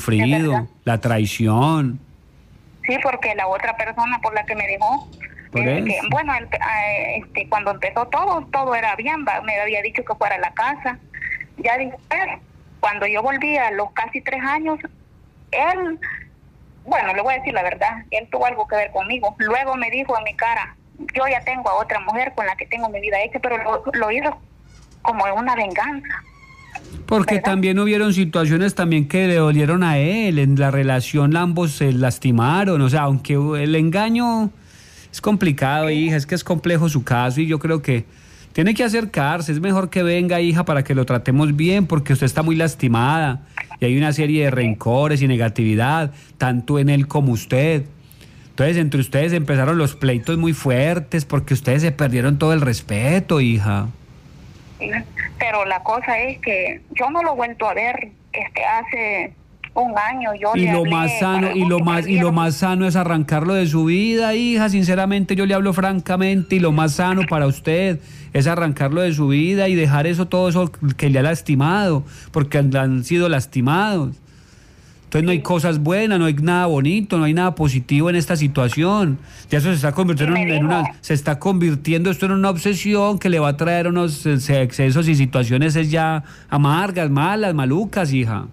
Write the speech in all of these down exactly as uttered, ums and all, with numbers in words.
sufrido, la traición. Sí, porque la otra persona por la que me dejó, Por eh, eso. que, bueno, el- eh, este, cuando empezó todo, todo era bien, va, me había dicho que fuera a la casa. Ya después, cuando yo volví a los casi tres años, él, bueno, le voy a decir la verdad, él tuvo algo que ver conmigo. Luego me dijo en mi cara, yo ya tengo a otra mujer con la que tengo mi vida hecha, pero lo, lo hizo como una venganza. Porque ¿Verdad? también hubieron situaciones también que le dolieron a él, en la relación ambos se lastimaron, o sea, aunque el engaño es complicado, hija, es que es complejo su caso y yo creo que tiene que acercarse, es mejor que venga, hija, para que lo tratemos bien, porque usted está muy lastimada y hay una serie de rencores y negatividad, tanto en él como usted. Entonces, entre ustedes empezaron los pleitos muy fuertes porque ustedes se perdieron todo el respeto, hija. ¿Sí? Pero la cosa es que yo no lo he vuelto a ver este hace un año. Yo Y le lo hablé más sano, para y lo que más, y lo volviera. más sano es arrancarlo de su vida, hija. Sinceramente, yo le hablo francamente, y lo más sano para usted es arrancarlo de su vida y dejar eso, todo eso que le ha lastimado, porque han, han sido lastimados. Entonces no hay cosas buenas, no hay nada bonito, no hay nada positivo en esta situación. Ya eso se está convirtiendo Y en, me en una, dijo- se está convirtiendo esto en una obsesión que le va a traer unos eh, excesos y situaciones es ya amargas, malas, malucas, hija.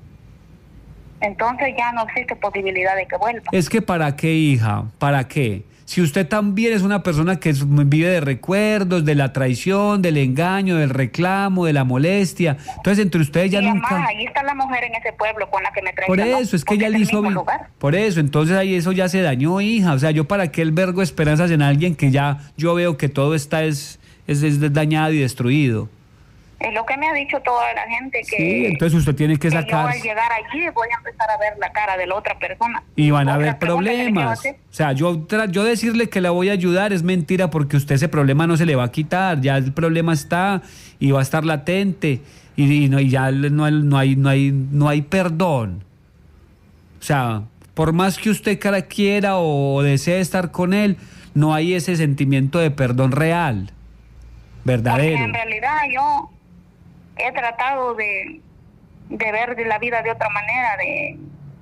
Entonces ya no existe posibilidad de que vuelva. Es que ¿para qué, hija? ¿Para qué? Si usted también es una persona que es- vive de recuerdos, de la traición, del engaño, del reclamo, de la molestia, entonces entre ustedes ya y nunca... además, ahí está la mujer en ese pueblo con la que me Por traicionó. eso, es que porque ya es le el hizo... mismo vi- lugar. Por eso, entonces ahí eso ya se dañó, hija. O sea, yo para qué albergo esperanzas en alguien que ya yo veo que todo está es, es, es dañado y destruido. Es lo que me ha dicho toda la gente, que, Sí, entonces usted tiene que que yo sacar... al llegar allí voy a empezar a ver la cara de la otra persona. Y van a Otra haber pregunta que le quiero problemas. hacer. O sea, yo, tra- yo decirle que la voy a ayudar es mentira porque usted ese problema no se le va a quitar. Ya el problema está y va a estar latente y, y no, y ya no, hay- no, hay, no, hay, no hay perdón. O sea, por más que usted cara quiera o desee estar con él, no hay ese sentimiento de perdón real, Porque verdadero. en realidad yo he tratado de, de ver de la vida de otra manera, de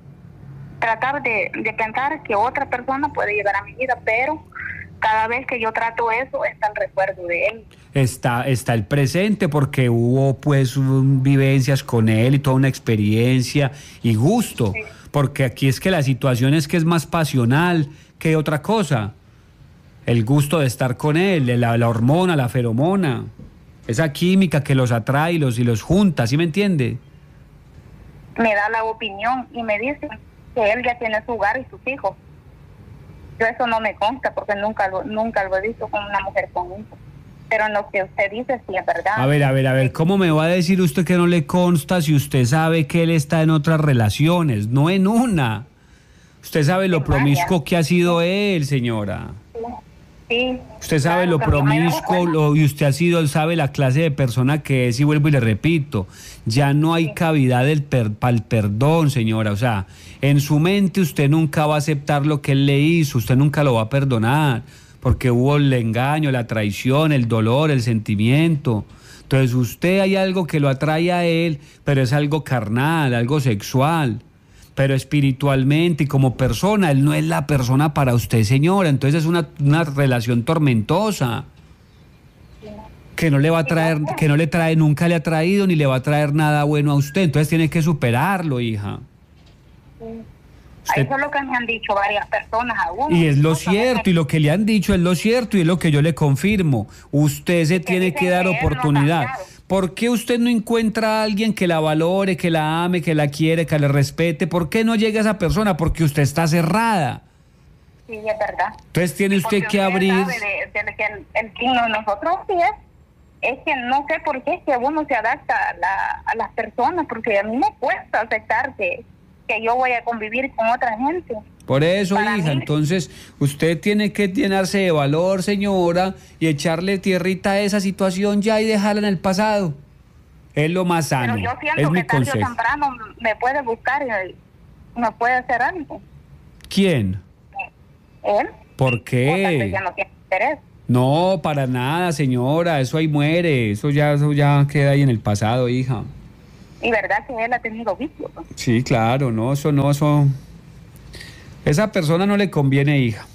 tratar de, de pensar que otra persona puede llegar a mi vida, pero cada vez que yo trato eso está el recuerdo de él. Está, está el presente porque hubo pues un- vivencias con él y toda una experiencia y gusto, Sí. porque aquí es que la situación es que es más pasional que otra cosa. El gusto de estar con él, la, la hormona, la feromona, esa química que los atrae y los, y los junta, ¿sí me entiende? Me da la opinión y me dice que él ya tiene su hogar y sus hijos. Yo eso no me consta porque nunca lo, nunca lo he visto con una mujer con hijos. Pero en lo que usted dice sí es verdad. A ver, a ver, a ver, ¿cómo me va a decir usted que no le consta si usted sabe que él está en otras relaciones, no en una? Usted sabe lo En varias. promiscuo que ha sido él, señora. Sí. Usted sabe Claro lo que no me da promiscuo cuenta. lo, y usted ha sido, sabe la clase de persona que es y vuelvo y le repito, ya no hay cavidad del per, para el perdón, señora. O sea, en su mente usted nunca va a aceptar lo que él le hizo, usted nunca lo va a perdonar, porque hubo el engaño, la traición, el dolor, el sentimiento. Entonces usted hay algo que lo atrae a él, pero es algo carnal, algo sexual. Pero espiritualmente y como persona, él no es la persona para usted, señora. Entonces es una, una relación tormentosa que no le va a traer, que no le trae, nunca le ha traído ni le va a traer nada bueno a usted. Entonces tiene que superarlo, hija. Usted- Eso es lo que me han dicho varias personas aún. y es lo Incluso cierto, y lo que le han dicho es lo cierto, y es lo que yo le confirmo. Usted se que tiene dicen que dar que él no ha oportunidad. cambiado. ¿Por qué usted no encuentra a alguien que la valore, que la ame, que la quiere, que la respete? ¿Por qué no llega esa persona? Porque usted está cerrada. Sí, es verdad. Entonces tiene usted Porque que abrir. sabe de, de que el, el signo de nosotros sí es, es que no sé por qué es que uno se adapta a, la, a las personas, porque a mí me cuesta aceptar que, que yo voy a convivir con otra gente. Por eso, Para hija, mí- entonces usted tiene que llenarse de valor, señora, y echarle tierrita a esa situación ya y dejarla en el pasado. Es lo más sano. Pero yo Es siento mi que tarde o consejo. temprano me puede buscar y me puede hacer algo. ¿Quién? ¿Él? ¿Por O tal vez qué? ya no tiene interés. No, para nada, señora. Eso ahí muere. Eso ya, eso ya queda ahí en el pasado, hija. Y verdad que él ha tenido vicios. Sí, claro, no, eso no, eso... Esa persona no le conviene, hija.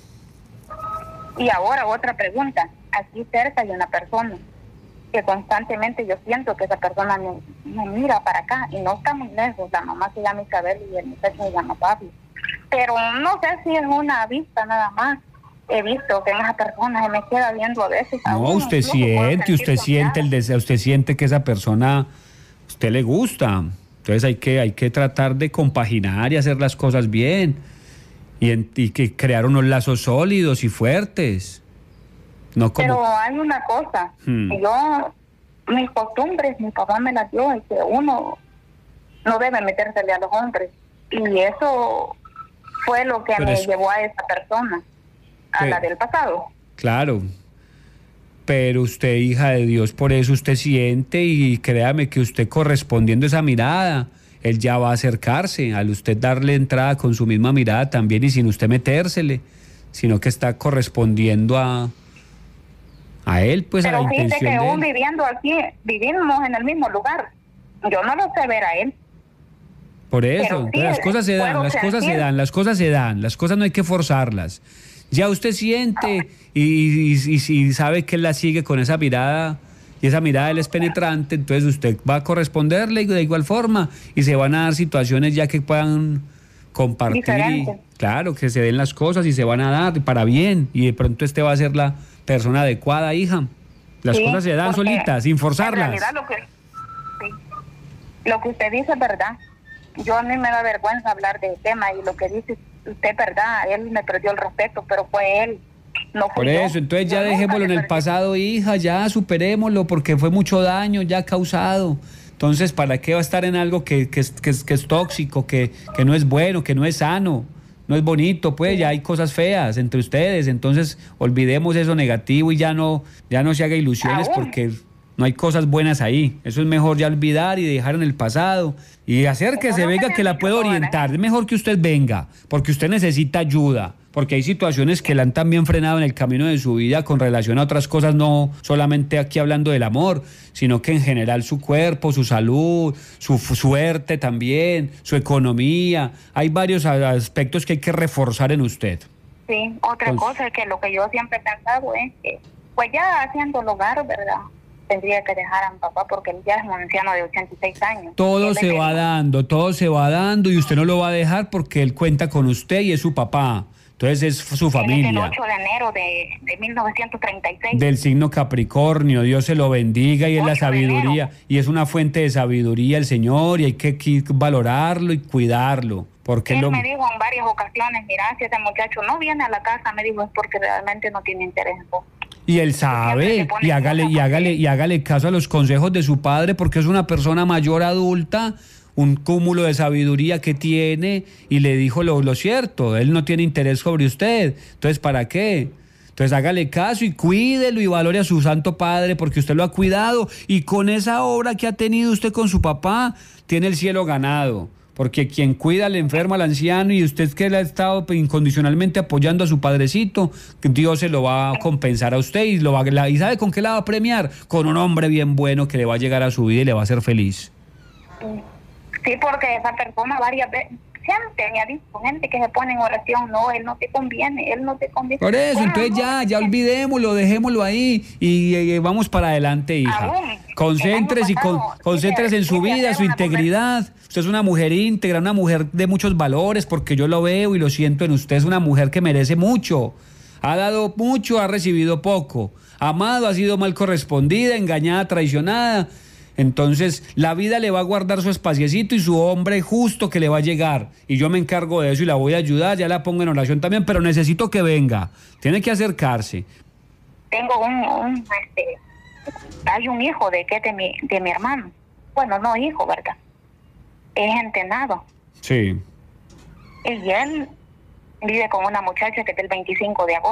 Y ahora otra pregunta. Aquí cerca hay una persona que constantemente yo siento que esa persona me, me mira para acá y no está muy lejos. La mamá se llama Isabel y el muchacho se llama Pablo. Pero no sé si es una vista nada más. He visto que en esa persona se me queda viendo a veces. A No, uno, usted incluso puedo siente, usted sentir siente el confiada. deseo, usted siente que esa persona, a usted le gusta. Entonces hay que, hay que tratar de compaginar y hacer las cosas bien. Y, en, y que crear unos lazos sólidos y fuertes. No como... Pero hay una cosa, Hmm. que yo, mis costumbres, mi papá me las dio, y que uno no debe metérsele a los hombres. Y eso fue lo que Pero me es- llevó a esa persona, a Pero- la del pasado. Claro. Pero usted, hija de Dios, por eso usted siente y créame que usted correspondiendo esa mirada, él ya va a acercarse, al usted darle entrada con su misma mirada también y sin usted metérsele, sino que está correspondiendo a, a él, pues a Pero la fíjate intención que de aún él. viviendo aquí, vivimos en el mismo lugar. Yo no lo sé ver a él. Por eso, Pero sí, entonces las cosas se dan, puedo las cosas se sentir. dan, las cosas se dan, las cosas no hay que forzarlas. Ya usted siente y, y, y- y sabe que él la sigue con esa mirada y esa mirada de él es penetrante, entonces usted va a corresponderle de igual forma y se van a dar situaciones ya que puedan compartir y, Diferente. claro, que se den las cosas y se van a dar para bien y de pronto este va a ser la persona adecuada, hija. Las Sí, cosas se dan porque solitas, sin En forzarlas. realidad lo que, sí, lo que usted dice es verdad. Yo a mí me da vergüenza hablar del tema y lo que dice usted es verdad. Él me perdió el respeto, pero fue él, no fui Por yo. eso, entonces ya Yo nunca dejémoslo en le el perdí. pasado, hija, ya superémoslo porque fue mucho daño ya causado. Entonces, ¿para qué va a estar en algo que, que, es, que, es, que es tóxico, que, que no es bueno, que no es sano, no es bonito? Pues ya hay cosas feas entre ustedes, entonces olvidemos eso negativo y ya no, ya no se haga ilusiones Aún. porque no hay cosas buenas ahí. Eso es mejor ya olvidar y dejar en el pasado y hacer que Eso se no se venga me que la ha pueda dicho toda la orientar. Es mejor que usted venga porque usted necesita ayuda. Porque hay situaciones que la han también frenado en el camino de su vida con relación a otras cosas, no solamente aquí hablando del amor, sino que en general su cuerpo, su salud, su f- suerte también, su economía. Hay varios a- aspectos que hay que reforzar en usted. Sí, otra Entonces- cosa es que lo que yo siempre he pensado es que, pues ya haciendo el hogar, ¿verdad? Tendría que dejar a mi papá porque él ya es un anciano de ochenta y seis años. Todo Él se es va el- dando, todo se va dando y usted no lo va a dejar porque él cuenta con usted y es su papá. Entonces es su Él es el familia. ocho de enero de, de mil novecientos treinta y seis. Del signo Capricornio, Dios se lo bendiga y es la ocho de sabiduría enero. y es una fuente de sabiduría el Señor y hay que qui- valorarlo y cuidarlo porque Él lo me dijo en varias ocasiones, mira, si este muchacho no viene a la casa, me dijo, es porque realmente no tiene interés en vos. y él Siempre sabe le pone y hágale y cosas hágale y hágale caso a los consejos de su padre porque es una persona mayor adulta, un cúmulo de sabiduría que tiene y le dijo lo, lo cierto, él no tiene interés sobre usted, entonces ¿para qué? Entonces hágale caso y cuídelo y valore a su santo padre porque usted lo ha cuidado y con esa obra que ha tenido usted con su papá tiene el cielo ganado. Porque quien cuida al enfermo, al anciano y usted que le ha estado incondicionalmente apoyando a su padrecito, Dios se lo va a compensar a usted y lo va, la- y ¿sabe con qué la va a premiar? Con un hombre bien bueno que le va a llegar a su vida y le va a hacer feliz. Sí, porque esa persona varias veces, gente me ha dicho, gente que se pone en oración, no, él no te conviene, él no te conviene. Por eso, Bueno, entonces no, ya, ya olvidémoslo, dejémoslo ahí y, eh, vamos para adelante, hija. Aún, Concéntrese y el año con, pasado, concéntrese en su quise vida, hacer su una integridad. Usted es una mujer íntegra, una mujer de muchos valores, porque yo lo veo y lo siento en usted. Es una mujer que merece mucho. Ha dado mucho, ha recibido poco. Amado, ha sido mal correspondida, engañada, traicionada. Entonces, la vida le va a guardar su espaciecito y su hombre justo que le va a llegar. Y yo me encargo de eso y la voy a ayudar, ya la pongo en oración también, pero necesito que venga. Tiene que acercarse. Tengo un, un, este, hay un hijo de que es de mi, de mi hermano. Bueno, no hijo, ¿verdad? Es entrenado. Sí. Y él vive con una muchacha que es del veinticinco de agosto.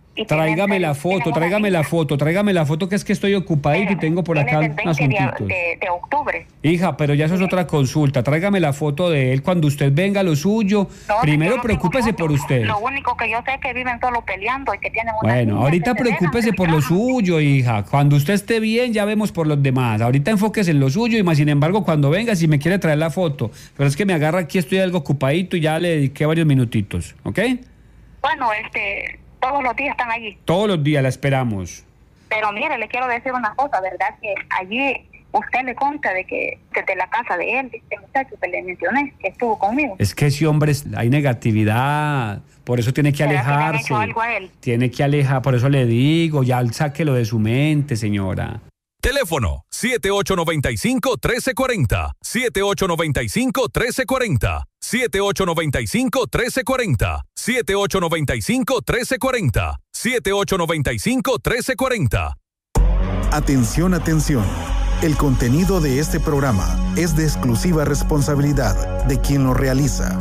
Y Tráigame tienen- la foto, tienen una tráigame la niña. foto, tráigame la foto que es que estoy ocupadito y tengo por acá Tienen el veinte asuntitos. de, de, de octubre. Hija, pero ya eso es otra consulta. Tráigame la foto de él cuando usted venga, lo suyo. No, yo Primero no tengo preocúpese foto. por usted. Lo único que yo sé es que viven solo peleando y que tienen una Bueno, niña ahorita que se dejan preocúpese de por lo mi casa. suyo, hija. Cuando usted esté bien, ya vemos por los demás. Ahorita enfóquese en lo suyo y más sin embargo, cuando venga, si me quiere traer la foto. Pero es que me agarra aquí, estoy algo ocupadito y ya le dediqué varios minutitos, ¿ok? Bueno, este, todos los días están allí. Todos los días la esperamos. Pero mire, le quiero decir una cosa, ¿verdad? Que allí usted le consta de que desde la casa de él, de este muchacho que le mencioné, que estuvo conmigo. Es que ese hombre, es- hay negatividad, por eso tiene que ¿Será que le han alejarse. hecho algo a él? Tiene que alejar, por eso le digo, ya sáquelo de su mente, señora. Teléfono siete ocho nueve cinco, uno tres cuatro cero, siete ocho nueve cinco, uno tres cuatro cero, siete ocho nueve cinco, uno tres cuatro cero, siete ocho nueve cinco, uno tres cuatro cero, siete ocho nueve cinco, uno tres cuatro cero. Atención, atención. El contenido de este programa es de exclusiva responsabilidad de quien lo realiza.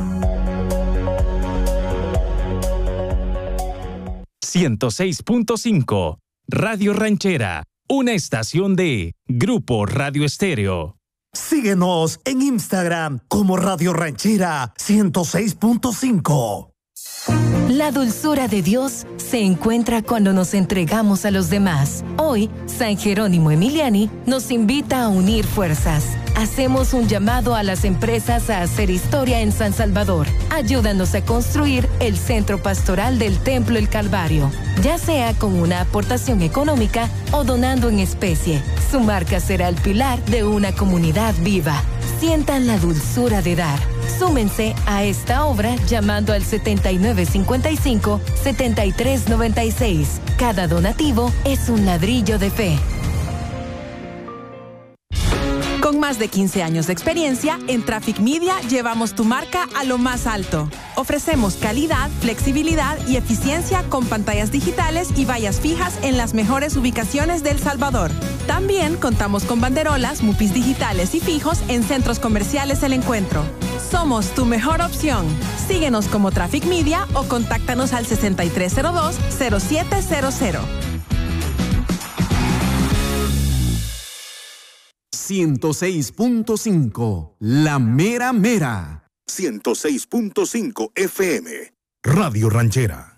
ciento seis punto cinco Radio Ranchera, una estación de Grupo Radio Estéreo. Síguenos en Instagram como Radio Ranchera ciento seis punto cinco. La dulzura de Dios se encuentra cuando nos entregamos a los demás. Hoy, San Jerónimo Emiliani nos invita a unir fuerzas. Hacemos un llamado a las empresas a hacer historia en San Salvador. Ayúdanos a construir el centro pastoral del Templo El Calvario, ya sea con una aportación económica o donando en especie. Su marca será el pilar de una comunidad viva. Sientan la dulzura de dar. Súmense a esta obra llamando al setenta y nueve cincuenta y cinco, setenta y tres noventa y seis. Cada donativo es un ladrillo de fe. Con más de quince años de experiencia, en Traffic Media llevamos tu marca a lo más alto. Ofrecemos calidad, flexibilidad y eficiencia con pantallas digitales y vallas fijas en las mejores ubicaciones de El Salvador. También contamos con banderolas, mupis digitales y fijos en centros comerciales El Encuentro. Somos tu mejor opción. Síguenos como Traffic Media o contáctanos al sesenta y tres cero dos, cero siete cero cero. ciento seis punto cinco, la mera mera. ciento seis punto cinco F M, Radio Ranchera.